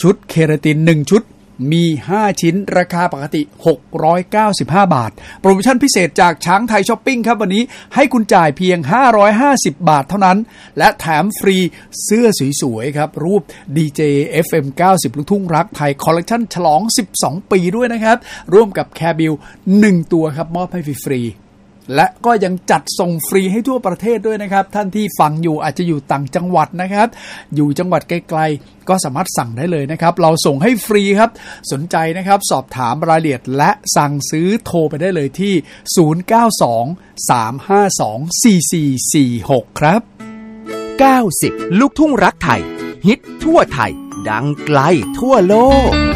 ชุดเคราติน1ชุดมี5ชิ้นราคาปกติ695 บาทโปรโมชั่นพิเศษจากช้างไทยช้อปปิ้งครับวันนี้ให้คุณจ่ายเพียง550 บาทเท่านั้นและแถมฟรีเสื้อสวยๆครับรูป DJ FM 90 ลูกทุ่งรักไทยคอลเลคชั่นฉลอง12 ปีด้วยนะครับร่วมกับแคร์บิล1ตัวครับมอบให้ฟรีและก็ยังจัดส่งฟรีให้ทั่วประเทศด้วยนะครับท่านที่ฟังอยู่อาจจะอยู่ต่างจังหวัดนะครับอยู่จังหวัดไกลๆก็สามารถสั่งได้เลยนะครับเราส่งให้ฟรีครับสนใจนะครับสอบถามรายละเอียดและสั่งซื้อโทรไปได้เลยที่092 352 4446ครับ 90ลูกทุ่งรักไทยฮิตทั่วไทยดังไกลทั่วโลก